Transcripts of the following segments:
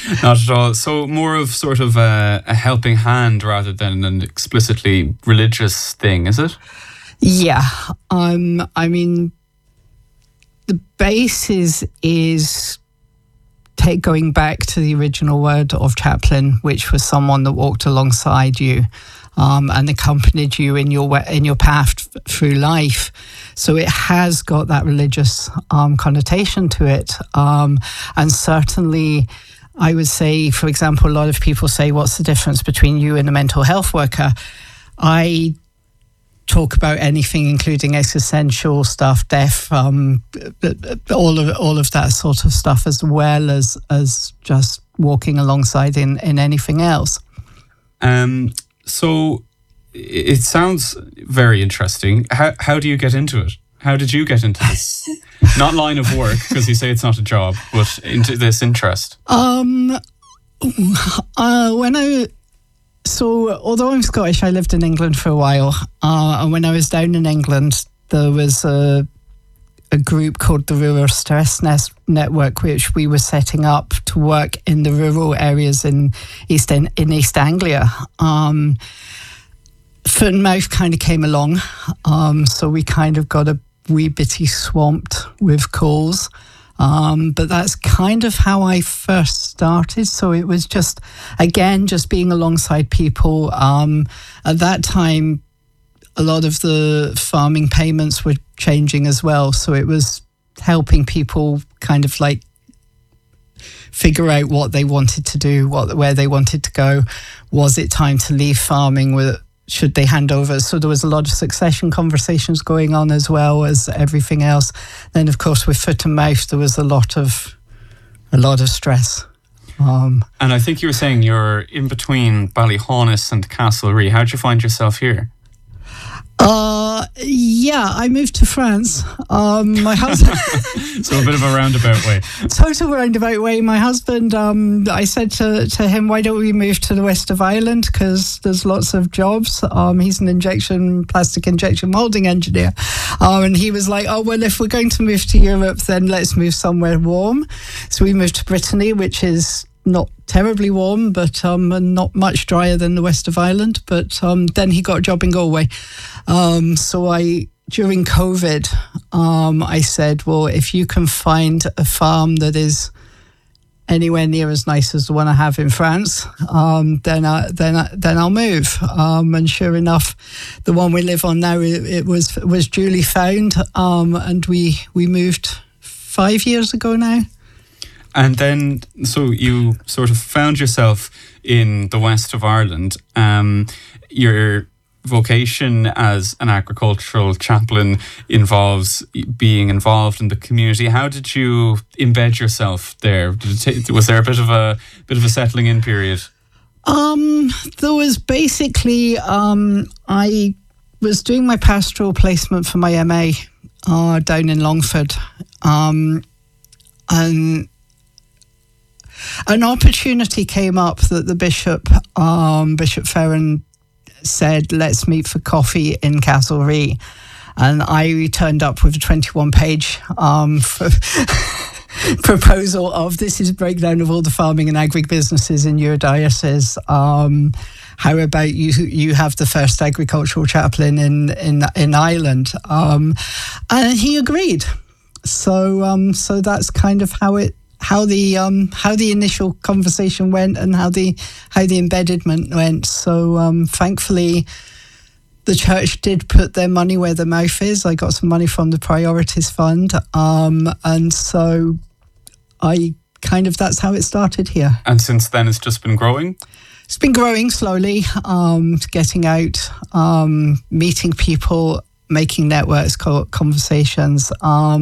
Not at all. So more of sort of a helping hand rather than an explicitly religious thing, is it? Yeah. I mean, the basis is going back to the original word of chaplain, which was someone that walked alongside you and accompanied you in your path through life. So it has got that religious connotation to it. And certainly, I would say, for example, a lot of people say, what's the difference between you and a mental health worker? I talk about anything, including existential stuff, death, all of that sort of stuff, as well as just walking alongside in anything else. So it sounds very interesting. How do you get into it? How did you get into this? Not line of work, because you say it's not a job, but into this interest. So although I'm Scottish, I lived in England for a while. And when I was down in England, there was a group called the Rural Stress Network, which we were setting up to work in the rural areas in East Anglia. Foot and Mouth kind of came along. So we kind of got a wee bitty swamped with calls. But that's kind of how I first started. So it was just being alongside people. At that time, a lot of the farming payments were changing as well. So it was helping people kind of like figure out what they wanted to do, where they wanted to go. Was it time to leave farming? Should they hand over? So there was a lot of succession conversations going on as well as everything else. Then, of course, with Foot and Mouth, there was a lot of stress. And I think you were saying you're in between Ballyhaunis and Castlerea. How'd you find yourself here? Yeah, I moved to France. My husband. So a bit of a roundabout way. Total roundabout way. My husband, I said to him, why don't we move to the west of Ireland? Because there's lots of jobs. He's an plastic injection molding engineer. And he was like, oh, well, if we're going to move to Europe, then let's move somewhere warm. So we moved to Brittany, which is not terribly warm, but not much drier than the west of Ireland. But then he got a job in Galway. So during COVID, I said, well, if you can find a farm that is anywhere near as nice as the one I have in France, then I'll move. And sure enough, the one we live on now, it was duly found, and we moved 5 years ago now. And then, so you sort of found yourself in the west of Ireland. Your vocation as an agricultural chaplain involves being involved in the community. How did you embed yourself there? Was there a bit of a settling in period? There was basically I was doing my pastoral placement for my MA down in Longford, and an opportunity came up that the Bishop Ferran said, let's meet for coffee in Castlerea. And I turned up with a 21-page proposal of, this is a breakdown of all the farming and agribusinesses in your diocese. How about you have the first agricultural chaplain in Ireland? And he agreed. So that's kind of how the initial conversation went and how the embedment went. So thankfully, the church did put their money where their mouth is. I got some money from the Priorities Fund, and so that's how it started here. And since then, it's just been growing. It's been growing slowly. Getting out, meeting people, making networks, conversations.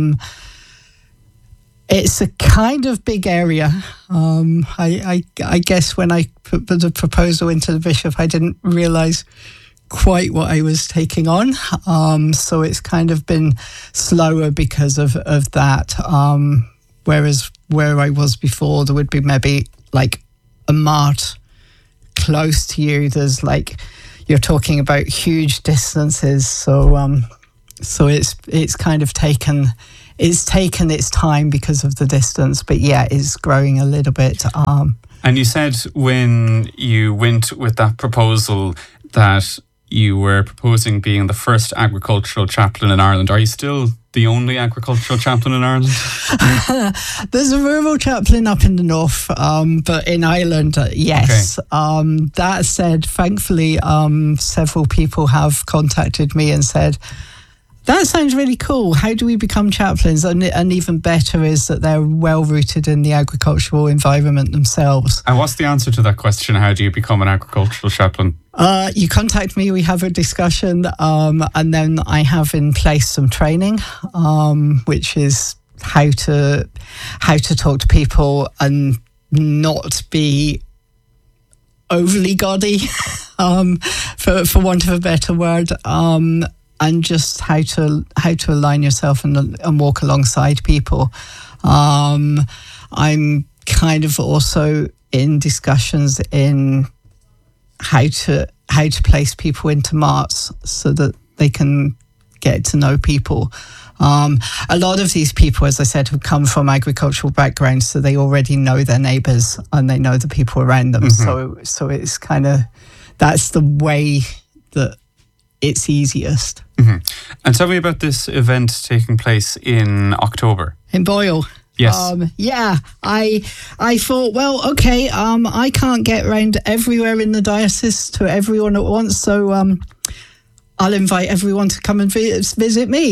It's a kind of big area. I guess when I put the proposal into the bishop, I didn't realise quite what I was taking on. So it's kind of been slower because of that. Whereas where I was before, there would be maybe like a mart close to you. There's like, you're talking about huge distances. So it's kind of taken it's taken its time because of the distance, but yeah, it's growing a little bit. And you said when you went with that proposal that you were proposing being the first agricultural chaplain in Ireland. Are you still the only agricultural chaplain in Ireland? There's a rural chaplain up in the north, but in Ireland, yes. Okay. That said, thankfully, several people have contacted me and said, that sounds really cool. How do we become chaplains? And even better is that they're well rooted in the agricultural environment themselves. And what's the answer to that question? How do you become an agricultural chaplain? You contact me, we have a discussion, and then I have in place some training, which is how to talk to people and not be overly gaudy, for want of a better word. And just how to align yourself and walk alongside people. I'm kind of also in discussions in how to place people into marts so that they can get to know people. A lot of these people, as I said, have come from agricultural backgrounds, so they already know their neighbours and they know the people around them. Mm-hmm. So it's kind of, that's the way that it's easiest. Mm-hmm. And tell me about this event taking place in October. In Boyle. Yes. Yeah, I thought, well, okay, I can't get around everywhere in the diocese to everyone at once, so I'll invite everyone to come and visit me.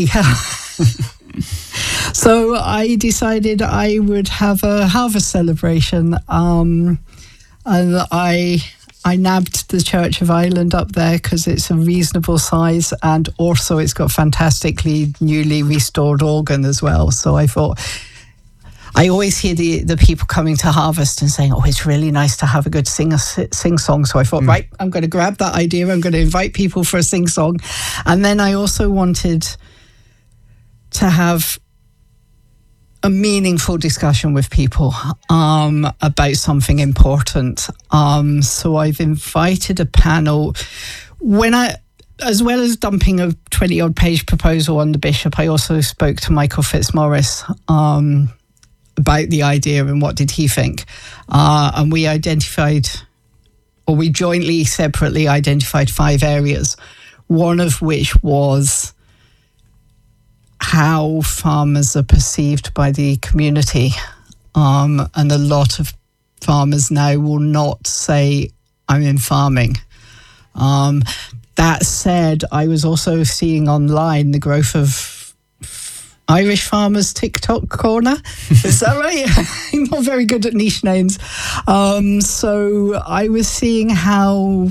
So I decided I would have a harvest celebration, and I nabbed the Church of Ireland up there because it's a reasonable size, and also it's got fantastically newly restored organ as well. So I thought, I always hear the people coming to harvest and saying, oh, it's really nice to have a good sing-song. So I thought, right, I'm going to grab that idea. I'm going to invite people for a sing-song. And then I also wanted to have a meaningful discussion with people about something important. So I've invited a panel. As well as dumping a 20-odd page proposal on the bishop, I also spoke to Michael Fitzmaurice about the idea and what did he think. And we jointly, separately identified 5 areas, one of which was how farmers are perceived by the community. And a lot of farmers now will not say, I'm in farming. That said, I was also seeing online the growth of Irish Farmers TikTok corner. Is that right? I'm not very good at niche names. So I was seeing how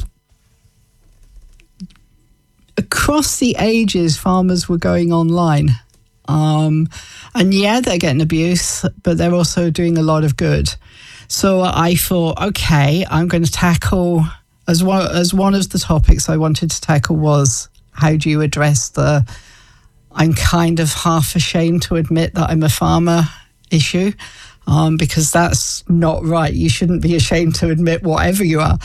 across the ages farmers were going online. And yeah, they're getting abuse, but they're also doing a lot of good. So I thought, okay, I'm going to tackle, as one of the topics I wanted to tackle was, how do you address I'm kind of half ashamed to admit that I'm a farmer issue, because that's not right. You shouldn't be ashamed to admit whatever you are.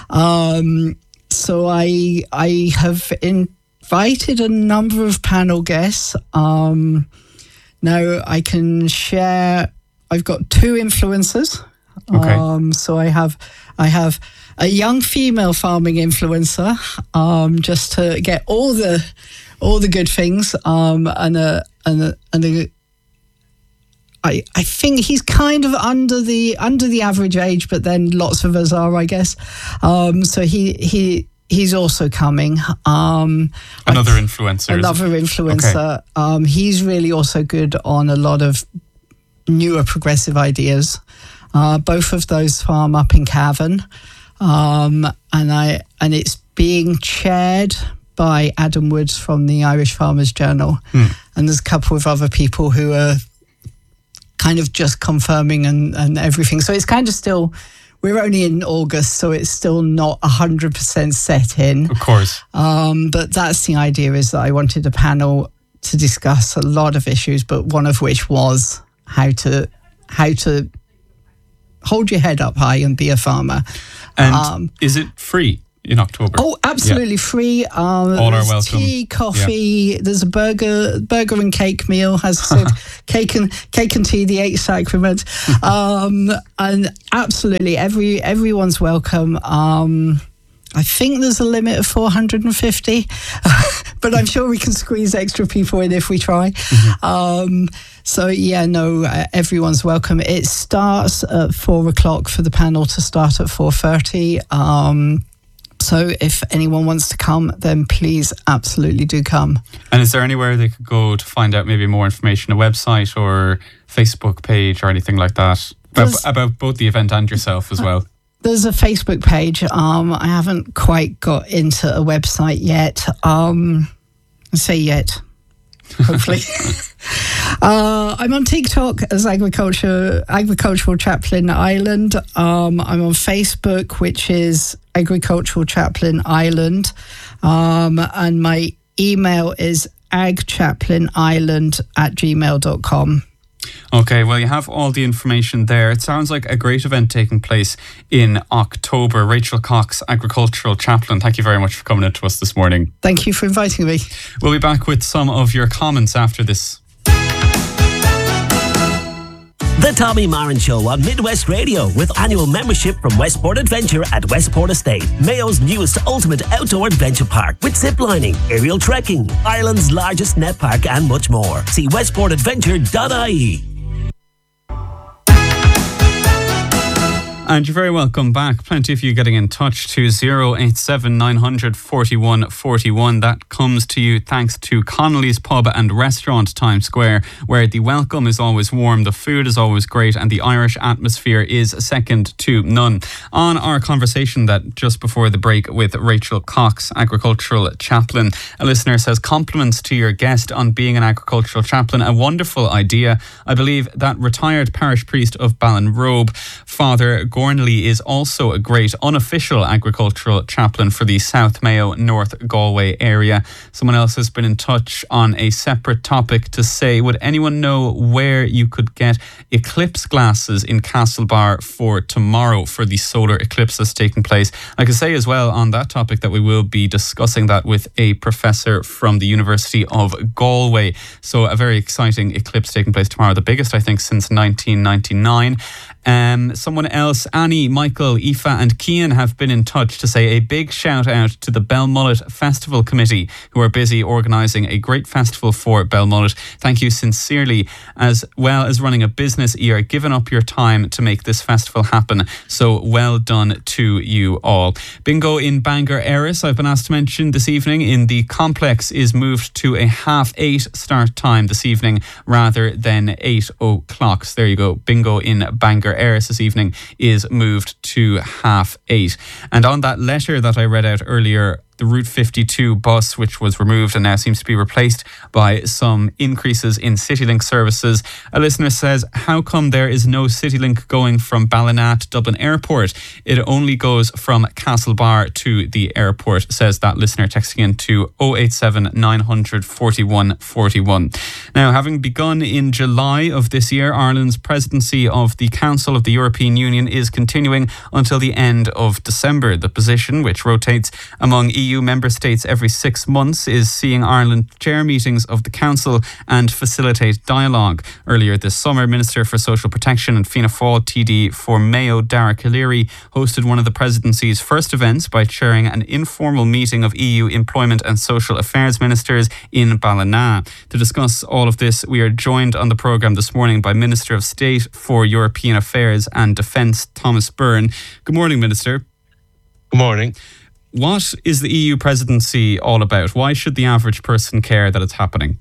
So I have invited a number of panel guests. Now I can share, I've got 2 influencers. Okay. So I have a young female farming influencer, just to get all the good things, I think he's kind of under the average age, but then lots of us are, I guess. So he's also coming. Another influencer. Okay. He's really also good on a lot of newer progressive ideas. Both of those farm up in Cavan, and it's being chaired by Adam Woods from the Irish Farmers Journal. And there's a couple of other people who are kind of just confirming and everything. So it's kind of still, we're only in August, so it's still not 100% set in. Of course. But that's the idea, is that I wanted a panel to discuss a lot of issues, but one of which was how to hold your head up high and be a farmer. And is it free? in October? Oh, absolutely free. All are welcome. Tea, coffee. There's a burger and cake meal. As I said, cake and tea, the 8 sacraments. And absolutely, everyone's welcome. I think there's a limit of 450, but I'm sure we can squeeze extra people in if we try. So everyone's welcome. It starts at 4:00 for the panel to start at 4:30. So if anyone wants to come, then please absolutely do come. And is there anywhere they could go to find out maybe more information, a website or Facebook page or anything like that about both the event and yourself as well? There's a Facebook page. I haven't quite got into a website yet. Hopefully. I'm on TikTok as Agricultural Chaplain Ireland. I'm on Facebook, which is Agricultural Chaplain Ireland. And my email is agchaplainireland@gmail.com. Okay, well, you have all the information there. It sounds like a great event taking place in October. Rachel Cox, Agricultural Chaplain, thank you very much for coming in to us this morning. Thank you for inviting me. We'll be back with some of your comments after this. The Tommy Marin Show on Midwest Radio, with annual membership from Westport Adventure at Westport Estate, Mayo's newest ultimate outdoor adventure park with ziplining, aerial trekking, Ireland's largest net park and much more. See westportadventure.ie. And you're very welcome back. Plenty of you getting in touch to 087 900 41 41. That comes to you thanks to Connolly's Pub and Restaurant, Times Square, where the welcome is always warm, the food is always great, and the Irish atmosphere is second to none. On our conversation that just before the break with Rachel Cox, Agricultural Chaplain, a listener says, compliments to your guest on being an agricultural chaplain. A wonderful idea. I believe that retired parish priest of Ballinrobe, Father Gornley, is also a great unofficial agricultural chaplain for the South Mayo, North Galway area. Someone else has been in touch on a separate topic to say, would anyone know where you could get eclipse glasses in Castlebar for tomorrow for the solar eclipse that's taking place? I can say as well on that topic that we will be discussing that with a professor from the University of Galway. So a very exciting eclipse taking place tomorrow, the biggest I think since 1999. Someone else, Annie, Michael, Aoife and Cian have been in touch to say a big shout out to the Belmullet Festival Committee, who are busy organising a great festival for Belmullet. Thank you sincerely. As well as running a business, you are giving up your time to make this festival happen. So well done to you all. Bingo in Bangor Erris, I've been asked to mention this evening, in the complex is moved to a 8:30 start time this evening rather than 8 o'clock. So there you go. Bingo in Bangor Erris this evening is moved to 8:30. And on that letter that I read out earlier, the Route 52 bus, which was removed and now seems to be replaced by some increases in CityLink services. A listener says, how come there is no CityLink going from Ballina to Dublin Airport? It only goes from Castlebar to the airport, says that listener, texting in to 087 900 41 41. Now, having begun in July of this year, Ireland's presidency of the Council of the European Union is continuing until the end of December. The position, which rotates among EU member states every 6 months, is seeing Ireland chair meetings of the Council and facilitate dialogue. Earlier this summer, Minister for Social Protection and Fianna Fáil TD for Mayo, Dara Calleary, hosted one of the presidency's first events by chairing an informal meeting of EU employment and social affairs ministers in Ballina. To discuss all of this, we are joined on the programme this morning by Minister of State for European Affairs and Defence, Thomas Byrne. Good morning, Minister. Good morning. What is the EU presidency all about? Why should the average person care that it's happening?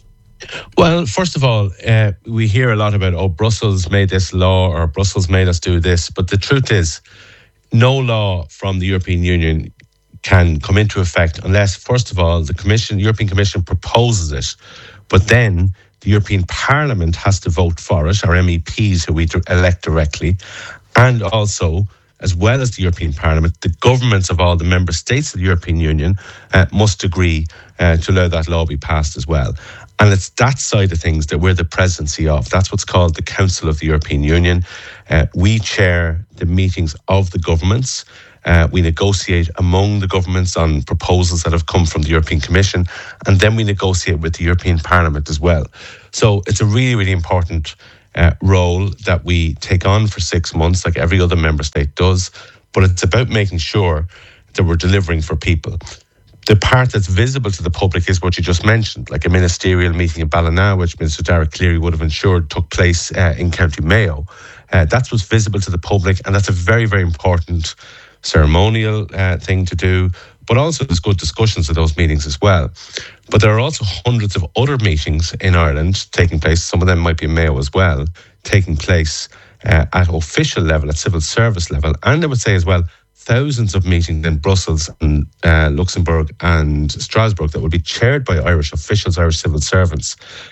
Well, first of all, we hear a lot about, Brussels made this law or Brussels made us do this. But the truth is, no law from the European Union can come into effect unless, first of all, the European Commission proposes it. But then the European Parliament has to vote for it, our MEPs who we elect directly, and also, as well as the European Parliament, the governments of all the member states of the European Union must agree to allow that law be passed as well. And it's that side of things that we're the presidency of. That's what's called the Council of the European Union. We chair the meetings of the governments. We negotiate among the governments on proposals that have come from the European Commission, and then we negotiate with the European Parliament as well. So it's a really, really important role that we take on for 6 months, like every other member state does. But it's about making sure that we're delivering for people. The part that's visible to the public is what you just mentioned, like a ministerial meeting in Ballina, which Minister Derek Cleary would have ensured took place in County Mayo. That's what's visible to the public, and that's a very, very important ceremonial thing to do. But also there's good discussions at those meetings as well. But there are also hundreds of other meetings in Ireland taking place, some of them might be in Mayo as well, taking place at official level, at civil service level, and I would say as well, thousands of meetings in Brussels and Luxembourg and Strasbourg that will be chaired by Irish officials, Irish civil servants,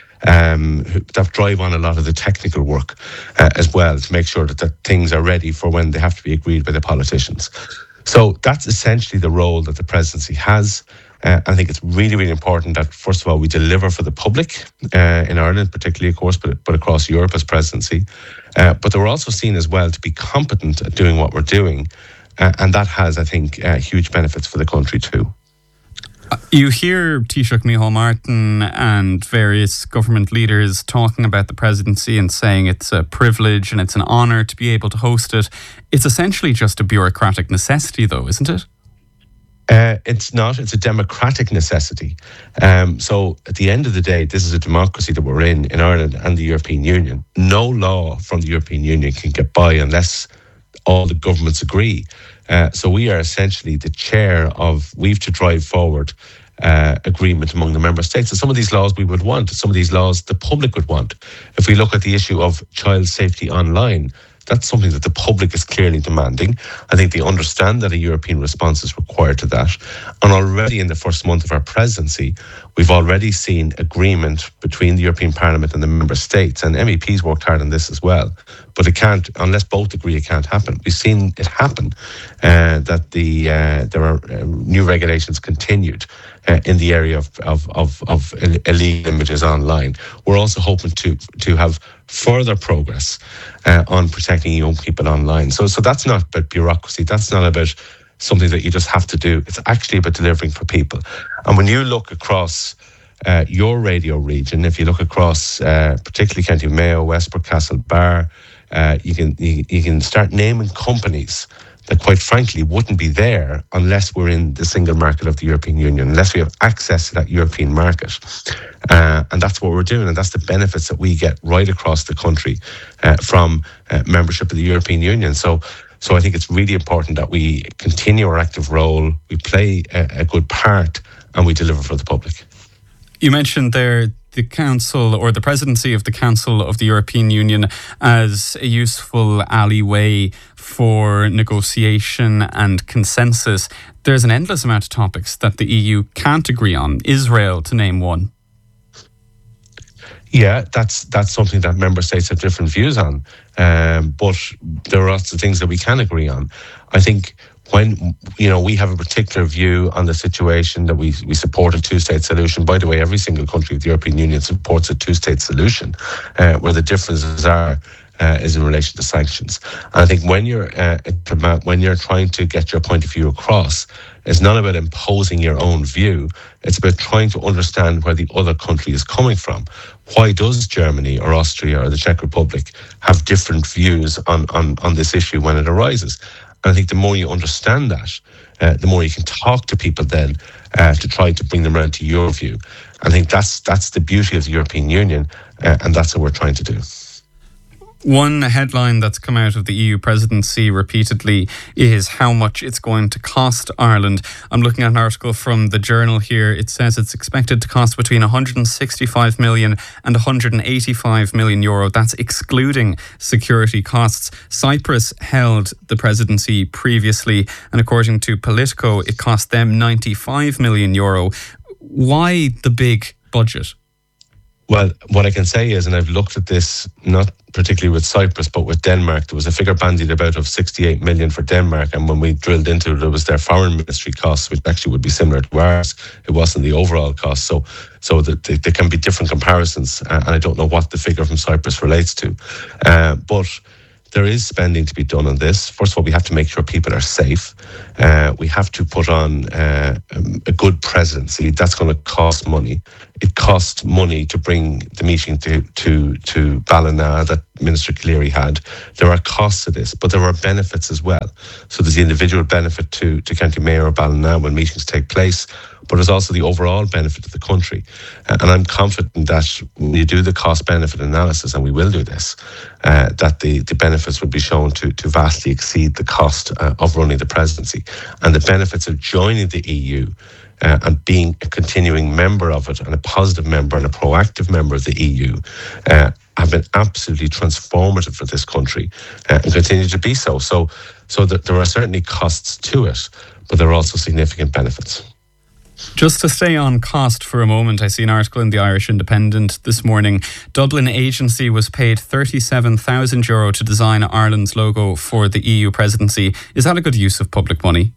that drive on a lot of the technical work as well, to make sure that things are ready for when they have to be agreed by the politicians. So that's essentially the role that the presidency has. I think it's really, really important that, first of all, we deliver for the public in Ireland, particularly, of course, but across Europe as presidency. But they're also seen as well to be competent at doing what we're doing. And that has, I think, huge benefits for the country too. You hear Taoiseach Micheál Martin and various government leaders talking about the presidency and saying it's a privilege and it's an honour to be able to host it. It's essentially just a bureaucratic necessity, though, isn't it? It's not. It's a democratic necessity. So at the end of the day, this is a democracy that we're in Ireland and the European Union. No law from the European Union can get by unless all the governments agree. So we are essentially the chair of, we've to drive forward agreement among the member states. And some of these laws we would want, some of these laws the public would want. If we look at the issue of child safety online, that's something that the public is clearly demanding. I think they understand that a European response is required to that. And already in the first month of our presidency, we've already seen agreement between the European Parliament and the member states. And MEPs worked hard on this as well. But it can't, unless both agree, it can't happen. We've seen it happen, that there are new regulations continued in the area of illegal images online. We're also hoping to have further progress on protecting young people online. So that's not about bureaucracy. That's not about something that you just have to do. It's actually about delivering for people. And when you look across your radio region, if you look across particularly County Mayo, Westport, Castlebar, you can start naming companies that quite frankly wouldn't be there unless we're in the single market of the European Union, unless we have access to that European market. And that's what we're doing, and that's the benefits that we get right across the country from membership of the European Union. So I think it's really important that we continue our active role, we play a good part, and we deliver for the public. You mentioned there the Council or the presidency of the Council of the European Union as a useful alleyway for negotiation and consensus. There's an endless amount of topics that the EU can't agree on, Israel to name one. Yeah, that's something that member states have different views on. But there are lots of things that we can agree on. I think when we have a particular view on the situation that we support a two-state solution. By the way, every single country of the European Union supports a two-state solution. Where the differences are is in relation to sanctions. And I think when you're trying to get your point of view across, it's not about imposing your own view. It's about trying to understand where the other country is coming from. Why does Germany or Austria or the Czech Republic have different views on this issue when it arises? And I think the more you understand that, the more you can talk to people then to try to bring them around to your view. I think that's the beauty of the European Union, and that's what we're trying to do. One headline that's come out of the EU presidency repeatedly is how much it's going to cost Ireland. I'm looking at an article from the Journal here. It says it's expected to cost between 165 million and 185 million euro. That's excluding security costs. Cyprus held the presidency previously, and according to Politico, it cost them 95 million euro. Why the big budget? Well, what I can say is, and I've looked at this, not particularly with Cyprus, but with Denmark, there was a figure bandied about of 68 million for Denmark. And when we drilled into it, it was their foreign ministry costs, which actually would be similar to ours. It wasn't the overall cost. So there can be different comparisons. And I don't know what the figure from Cyprus relates to. But there is spending to be done on this. First of all, we have to make sure people are safe. We have to put on a good presidency. That's going to cost money. It costs money to bring the meeting to Ballina that Minister Cleary had. There are costs to this, but there are benefits as well. So there's the individual benefit to County Mayor of Ballina when meetings take place, but there's also the overall benefit to the country. And I'm confident that when you do the cost-benefit analysis, and we will do this, that the benefits will be shown to vastly exceed the cost of running the presidency. And the benefits of joining the EU and being a continuing member of it, and a positive member and a proactive member of the EU, have been absolutely transformative for this country and continue to be so. So that there are certainly costs to it, but there are also significant benefits. Just to stay on cost for a moment, I see an article in the Irish Independent this morning. Dublin Agency was paid €37,000 to design Ireland's logo for the EU presidency. Is that a good use of public money?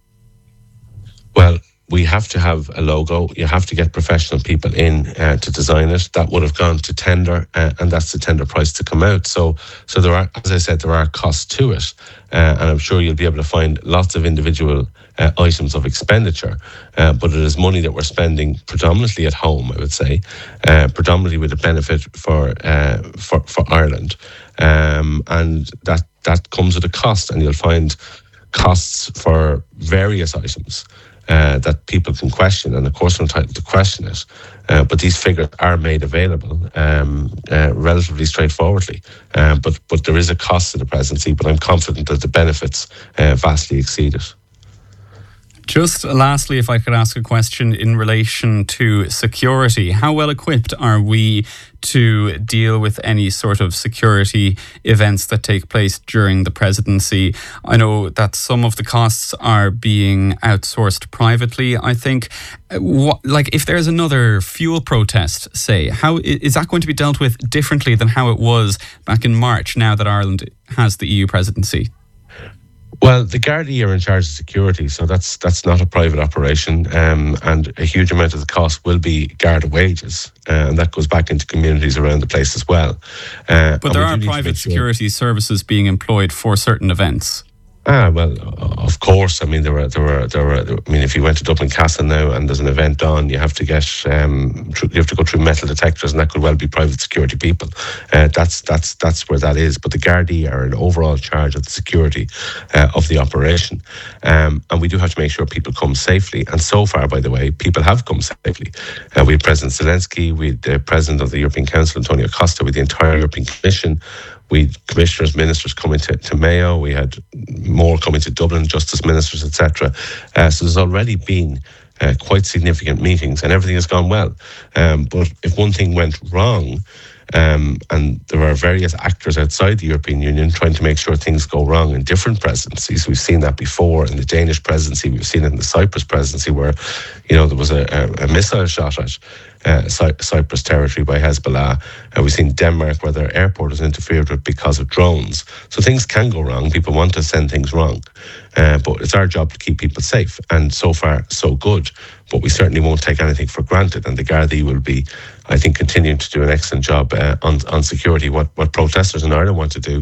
Well, we have to have a logo. You have to get professional people in to design it. That would have gone to tender, and that's the tender price to come out. So there are, as I said, there are costs to it, and I'm sure you'll be able to find lots of individual items of expenditure. But it is money that we're spending predominantly at home, I would say, predominantly with a benefit for Ireland, and that comes at a cost, and you'll find costs for various items that people can question, and of course we're entitled to question it. But these figures are made available relatively straightforwardly. But there is a cost to the presidency, but I'm confident that the benefits vastly exceed it. Just lastly, if I could ask a question in relation to security. How well equipped are we to deal with any sort of security events that take place during the presidency? I know that some of the costs are being outsourced privately, I think. If there's another fuel protest, say, how is that going to be dealt with differently than how it was back in March, now that Ireland has the EU presidency? Well, the Gardaí are in charge of security, so that's not a private operation, and a huge amount of the cost will be Garda wages, and that goes back into communities around the place as well. But there are private security services being employed for certain events. Well, of course. I mean, there were. I mean, if you went to Dublin Castle now and there's an event on, you have to get, you have to go through metal detectors, and that could well be private security people. That's where that is. But the Gardaí are in overall charge of the security of the operation, and we do have to make sure people come safely. And so far, by the way, people have come safely. We had President Zelensky, we had the President of the European Council, Antonio Costa, with the entire European Commission. We had commissioners, ministers coming to Mayo. We had more coming to Dublin, justice ministers, etc. So there's already been quite significant meetings, and everything has gone well. But if one thing went wrong, and there are various actors outside the European Union trying to make sure things go wrong in different presidencies. We've seen that before in the Danish presidency. We've seen it in the Cyprus presidency, where there was a missile shot at Cyprus territory by Hezbollah. We've seen Denmark, where their airport is interfered with because of drones. So things can go wrong. People want to send things wrong. But it's our job to keep people safe. And so far, so good. But we certainly won't take anything for granted. And the Gardaí will be, I think, continuing to do an excellent job on security. What protesters in Ireland want to do,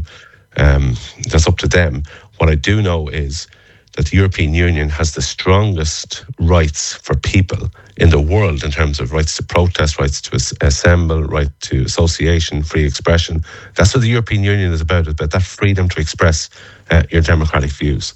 that's up to them. What I do know is that the European Union has the strongest rights for people in the world in terms of rights to protest, rights to assemble, right to association, free expression. That's what the European Union is about that freedom to express your democratic views.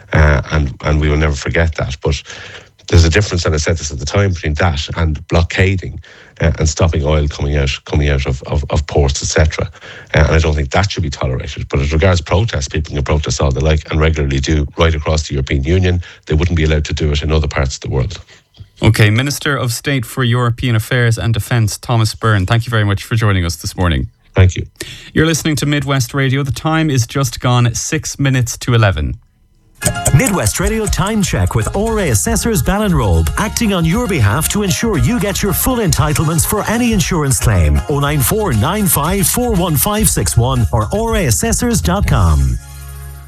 And we will never forget that. But there's a difference, and I said this at the time, between that and blockading and stopping oil coming out of ports, etc. And I don't think that should be tolerated. But as regards protests, people can protest all they like and regularly do right across the European Union. They wouldn't be allowed to do it in other parts of the world. Okay, Minister of State for European Affairs and Defence, Thomas Byrne, thank you very much for joining us this morning. Thank you. You're listening to Midwest Radio. The time is just gone 6 minutes to 11. Midwest Radio Time Check with ORA Assessors Ballinrobe, acting on your behalf to ensure you get your full entitlements for any insurance claim. 094 95 41561 or oraassessors.com.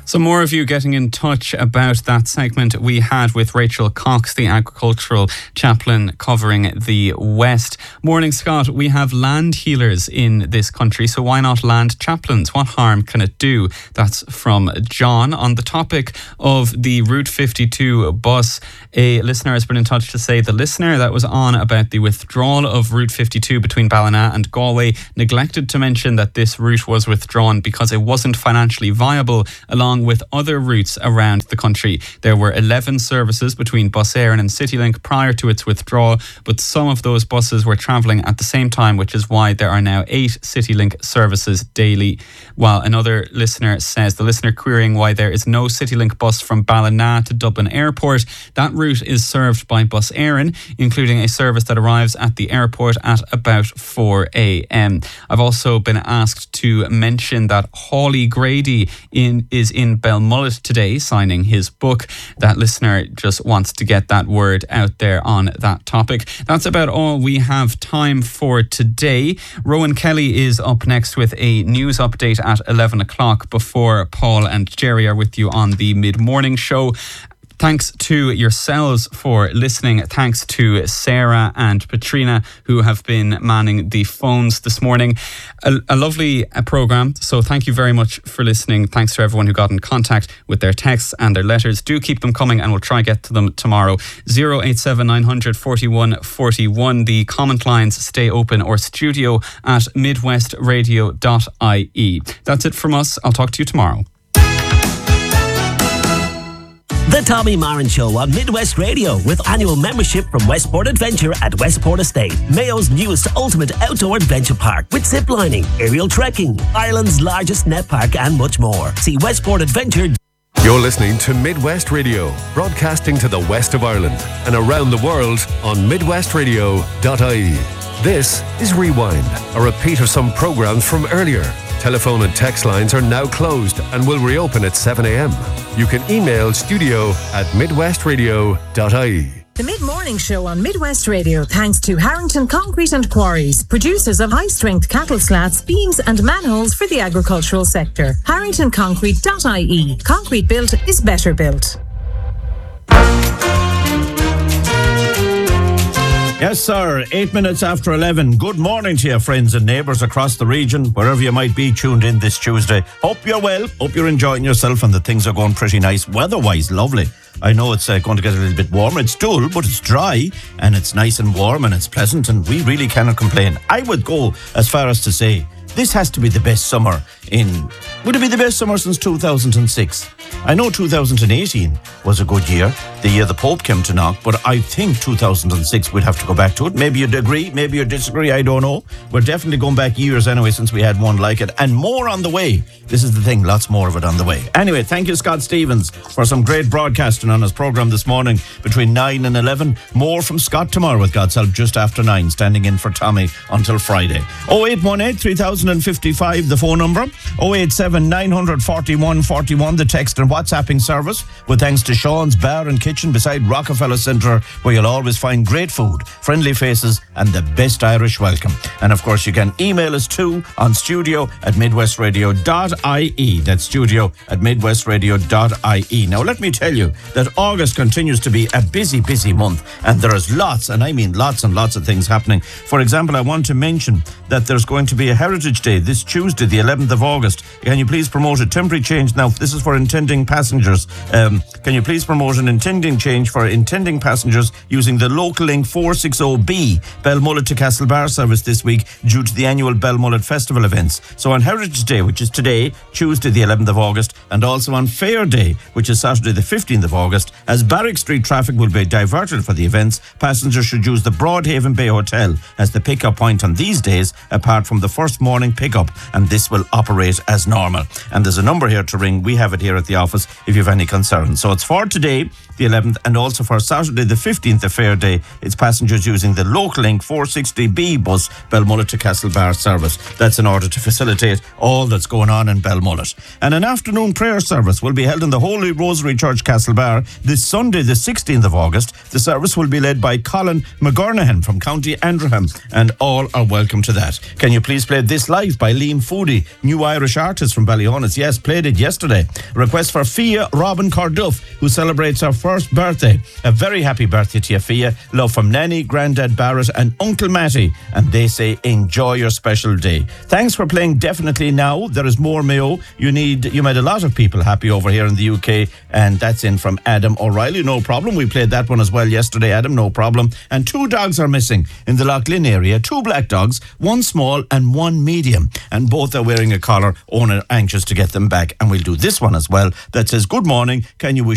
So more of you getting in touch about that segment we had with Rachel Cox, the agricultural chaplain covering the West. Morning, Scott. We have land healers in this country, so why not land chaplains? What harm can it do? That's from John. On the topic of the Route 52 bus, a listener has been in touch to say the listener that was on about the withdrawal of Route 52 between Ballina and Galway neglected to mention that this route was withdrawn because it wasn't financially viable, along with other routes around the country. There were 11 services between Bus Éireann and CityLink prior to its withdrawal, but some of those buses were travelling at the same time, which is why there are now 8 CityLink services daily. While another listener says, the listener querying why there is no CityLink bus from Ballina to Dublin Airport, that route is served by Bus Éireann, including a service that arrives at the airport at about 4 a.m. I've also been asked to mention that Hawley Grady is in Belmullet today signing his book. That listener just wants to get that word out there on that topic. That's about all we have time for today. Rowan Kelly is up next with a news update at 11 o'clock before Paul and Jerry are with you on the mid-morning show. Thanks to yourselves for listening. Thanks to Sarah and Patrina, who have been manning the phones this morning. A lovely programme, so thank you very much for listening. Thanks to everyone who got in contact with their texts and their letters. Do keep them coming and we'll try get to them tomorrow. 087 900 41 41. The comment lines stay open, or studio at midwestradio.ie. That's it from us. I'll talk to you tomorrow. The Tommy Marin Show on Midwest Radio, with annual membership from Westport Adventure at Westport Estate, Mayo's newest ultimate outdoor adventure park, with zip lining, aerial trekking, Ireland's largest net park, and much more. See Westport Adventure. You're listening to Midwest Radio, broadcasting to the west of Ireland and around the world on midwestradio.ie. This is Rewind, a repeat of some programmes from earlier. Telephone and text lines are now closed and will reopen at 7 a.m. You can email studio@midwestradio.ie. The Mid-Morning Show on Midwest Radio, thanks to Harrington Concrete and Quarries, producers of high-strength cattle slats, beams and manholes for the agricultural sector. harringtonconcrete.ie. Concrete built is better built. Yes, sir. 8 minutes after 11. Good morning to you, friends and neighbours across the region, wherever you might be tuned in this Tuesday. Hope you're well. Hope you're enjoying yourself and that things are going pretty nice. Weather-wise, lovely. I know it's going to get a little bit warmer. It's dull, but it's dry and it's nice and warm and it's pleasant and we really cannot complain. I would go as far as to say this has to be the best summer would it be the best summer since 2006? I know 2018 was a good year, the year the Pope came to knock, but I think 2006 we'd have to go back to it. Maybe you'd agree, maybe you'd disagree, I don't know. We're definitely going back years anyway since we had one like it, and more on the way. This is the thing, lots more of it on the way. Anyway, thank you, Scott Stevens, for some great broadcasting on his programme this morning between 9 and 11. More from Scott tomorrow with God's help just after 9, standing in for Tommy until Friday. 0818 3055, the phone number. 087 941 41, the text and WhatsApping service, with thanks to Sean's Bar and Kitchen beside Rockefeller Centre, where you'll always find great food, friendly faces and the best Irish welcome. And of course you can email us too on studio@midwestradio.ie. That's studio@midwestradio.ie. Now let me tell you that August continues to be a busy month, and there is lots, and I mean lots and lots of things happening. For example, I want to mention that there's going to be a Heritage Day this Tuesday, the 11th of August. Can you please promote a temporary change? Now, this is for intending passengers. Can you please promote an intending change for intending passengers using the Local Link 460B Belmullet to Castlebar service this week due to the annual Belmullet Festival events? So on Heritage Day, which is today, Tuesday the 11th of August, and also on Fair Day, which is Saturday the 15th of August, as Barrack Street traffic will be diverted for the events, passengers should use the Broadhaven Bay Hotel as the pick-up point on these days, apart from the first morning pick-up, and this will operate as normal. And there's a number here to ring. We have it here at the office if you have any concerns. So it's for today, the 11th, and also for Saturday the 15th, a fair day. It's passengers using the local link 460B bus Belmullet to Castlebar service. That's in order to facilitate all that's going on in Belmullet. And an afternoon prayer service will be held in the Holy Rosary Church Castlebar this Sunday the 16th of August. The service will be led by Colin McGurnahan from County Antrim, and all are welcome to that. Can you please play This Life by Liam Foodie, new Irish artist from Ballyhonus? Yes, played it yesterday. Request for Fia Robin Carduff, who celebrates her first birthday. A very happy birthday to you, Fia. Love from Nanny, Grandad Barrett and Uncle Matty, and they say enjoy your special day. Thanks for playing Definitely Now. There is more Mayo. You made a lot of people happy over here in the UK, and that's in from Adam O'Reilly. No problem. We played that one as well yesterday, Adam. No problem. And 2 dogs are missing in the Loughlin area. 2 black dogs, 1 small and 1 medium, and both are wearing a collar. Owner anxious to get them back, and we'll do this one as well that says, good morning, can you wish